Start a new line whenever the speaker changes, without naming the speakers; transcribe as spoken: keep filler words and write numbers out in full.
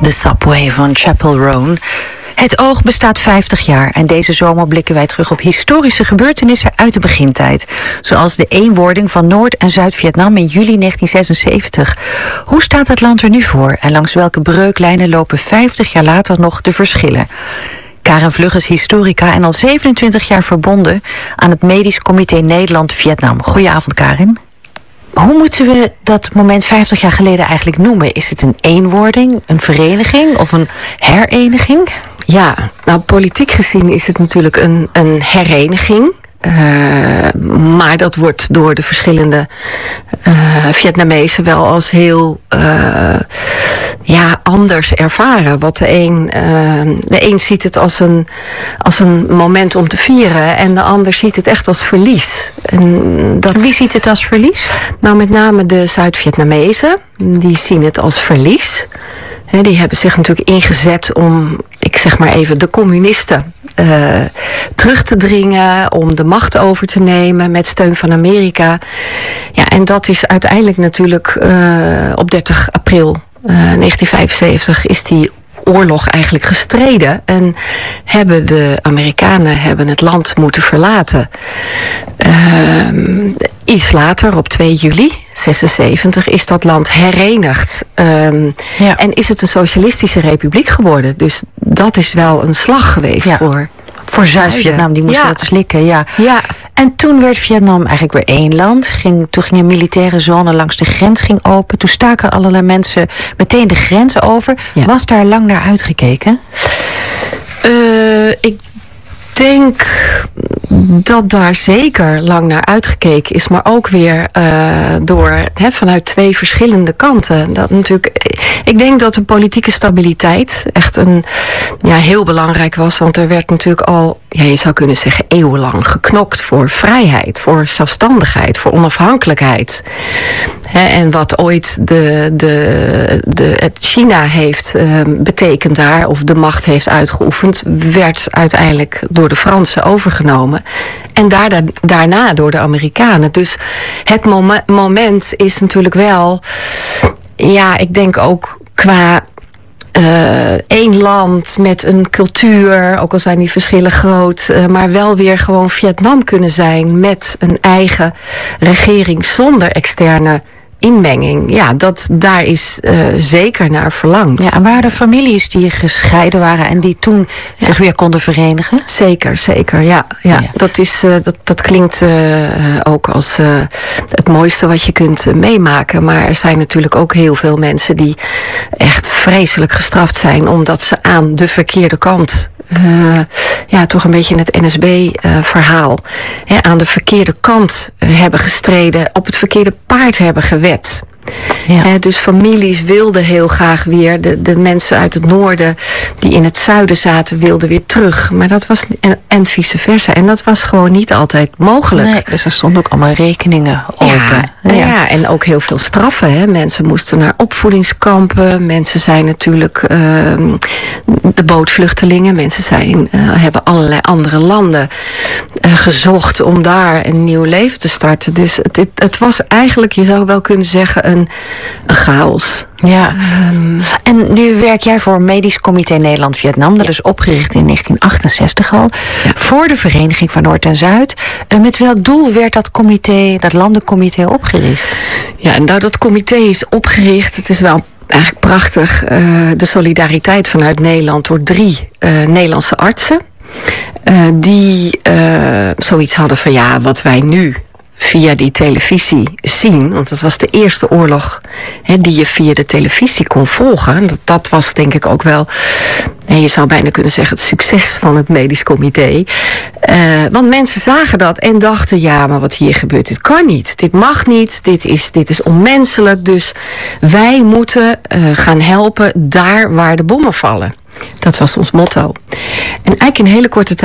The Subway van Chappell Roan. Het oog bestaat vijftig jaar en deze zomer blikken wij terug op historische gebeurtenissen uit de begintijd. Zoals de eenwording van Noord- en Zuid-Vietnam in juli negentien zesenzeventig. Hoe staat het land er nu voor en langs welke breuklijnen lopen vijftig jaar later nog de verschillen? Karen Vlug is historica en al zevenentwintig jaar verbonden aan het Medisch Comité Nederland-Vietnam. Goedenavond, Karin. Hoe moeten we dat moment vijftig jaar geleden eigenlijk noemen? Is het een eenwording, een vereniging of een hereniging?
Ja, nou politiek gezien is het natuurlijk een, een hereniging. Uh, maar dat wordt door de verschillende uh, Vietnamezen wel als heel uh, ja, anders ervaren. Wat de een, uh, de een ziet het als een, als een moment om te vieren en de ander ziet het echt als verlies. En dat,
Wie ziet het als verlies?
Nou, met name de Zuid-Vietnamezen, die zien het als verlies. He, die hebben zich natuurlijk ingezet om, ik zeg maar even, de communisten uh, terug te dringen, om de macht over te nemen met steun van Amerika. Ja, en dat is uiteindelijk natuurlijk uh, op dertig april uh, negentien vijfenzeventig is die oorlog eigenlijk gestreden en hebben de Amerikanen hebben het land moeten verlaten. Uh, iets later, op twee juli zesenzeventig, is dat land herenigd. Um, ja. En is het een socialistische republiek geworden. Dus dat is wel een slag geweest ja. voor...
Voor Zuid-Vietnam, die moesten
ja.
dat slikken, ja.
ja.
En toen werd Vietnam eigenlijk weer één land. Ging, toen ging een militaire zone langs de grens ging open. Toen staken allerlei mensen meteen de grens over. Ja. Was daar lang naar uitgekeken?
Uh, ik denk dat daar zeker lang naar uitgekeken is, maar ook weer uh, door he, vanuit twee verschillende kanten. Dat natuurlijk, ik denk dat de politieke stabiliteit echt een ja, heel belangrijk was, want er werd natuurlijk al, ja, je zou kunnen zeggen, eeuwenlang geknokt voor vrijheid, voor zelfstandigheid, voor onafhankelijkheid. He, en wat ooit de, de, de, het China heeft uh, betekend daar, of de macht heeft uitgeoefend, werd uiteindelijk door de Fransen overgenomen. En daarna, daarna door de Amerikanen. Dus het mom- moment is natuurlijk wel, ja, ik denk ook qua uh, één land met een cultuur, ook al zijn die verschillen groot, uh, maar wel weer gewoon Vietnam kunnen zijn met een eigen regering zonder externe inmenging. Ja, dat, daar is uh, zeker naar verlangd.
Ja, en waren er families die gescheiden waren en die toen ja. zich weer konden verenigen?
Zeker, zeker, ja. ja. ja. Dat, is, uh, dat, dat klinkt uh, ook als uh, het mooiste wat je kunt uh, meemaken. Maar er zijn natuurlijk ook heel veel mensen die echt vreselijk gestraft zijn omdat ze aan de verkeerde kant, Uh, ja, toch een beetje het N S B-verhaal. Uh, aan de verkeerde kant uh, hebben gestreden, op het verkeerde paard hebben gewed. Ja. Uh, dus families wilden heel graag weer, de, de mensen uit het noorden die in het zuiden zaten, wilden weer terug. Maar dat was, en, en vice versa. En dat was gewoon niet altijd mogelijk.
Nee, dus er stonden ook allemaal rekeningen open.
Ja, ja. ja en ook heel veel straffen. Hè. Mensen moesten naar opvoedingskampen. Mensen zijn natuurlijk uh, de bootvluchtelingen. Mensen zijn, uh, hebben allerlei andere landen uh, gezocht om daar een nieuw leven te starten. Dus het, het, het was eigenlijk, je zou wel kunnen zeggen, een Een chaos.
Ja. Um, en nu werk jij voor Medisch Comité Nederland-Vietnam. Dat ja. is opgericht in negentien achtenzestig al. Ja. Voor de vereniging van Noord en Zuid. Uh, met welk doel werd dat comité, dat landencomité opgericht?
Ja, nou dat comité is opgericht. Het is wel eigenlijk prachtig. Uh, de solidariteit vanuit Nederland door drie uh, Nederlandse artsen. Uh, die uh, zoiets hadden van ja, wat wij nu via die televisie zien, want dat was de eerste oorlog he, die je via de televisie kon volgen. Dat, dat was denk ik ook wel, he, je zou bijna kunnen zeggen, het succes van het medisch comité. Uh, want mensen zagen dat en dachten, ja, maar wat hier gebeurt, dit kan niet. Dit mag niet, dit is, dit is onmenselijk. Dus wij moeten uh, gaan helpen daar waar de bommen vallen. Dat was ons motto. En eigenlijk in hele korte tijd